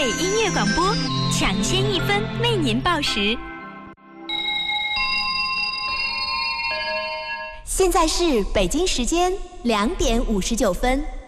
音乐广播，抢先1分为您报时。 现在是北京时间2点59分。